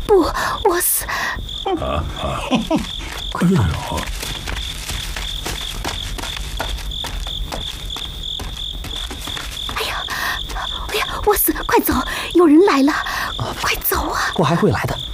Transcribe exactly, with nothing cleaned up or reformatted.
不，我死！ 啊啊！哎呀！ 哎呀，哎呀，我死！快走，有人来了！快走啊！ 我还会来的。